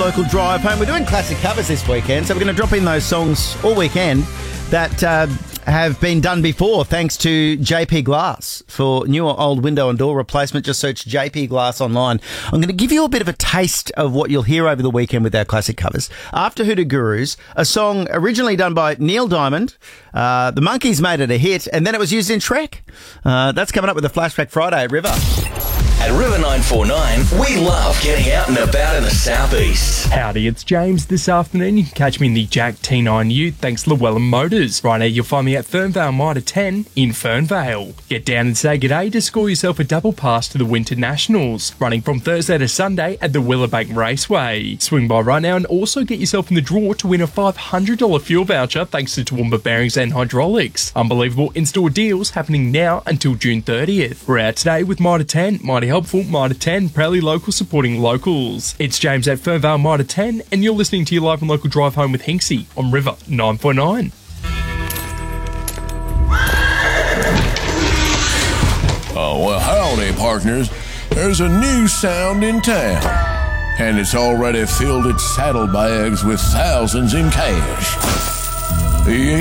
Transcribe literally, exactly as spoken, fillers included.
local drive home. We're doing classic covers this weekend, so we're going to drop in those songs all weekend that uh, have been done before, thanks to J P Glass. For new or old window and door replacement, just search J P Glass online. I'm going to give you a bit of a taste of what you'll hear over the weekend with our classic covers. After Hoodoo Gurus, a song originally done by Neil Diamond. Uh, the Monkees made it a hit, and then it was used in Shrek. Uh, that's coming up with a Flashback Friday at River. At River nine four nine, we love getting out and about in the southeast. Howdy, it's James. This afternoon you can catch me in the Jack T nine Ute thanks to Llewellyn Motors. Right now you'll find me at Fernvale Mitre ten in Fernvale. Get down and say g'day to score yourself a double pass to the Winter Nationals, running from Thursday to Sunday at the Willowbank Raceway. Swing by right now and also get yourself in the draw to win a five hundred dollars fuel voucher thanks to Toowoomba Bearings and Hydraulics. Unbelievable in-store deals happening now until June thirtieth. We're out today with Mitre ten, Mighty helpful, Mitre ten, proudly local, supporting locals. It's James at Fernvale Mitre ten, and you're listening to your live and local drive home with Hinksy on River nine four nine. Oh, well, howdy, partners. There's a new sound in town, and it's already filled its saddlebags with thousands in cash. The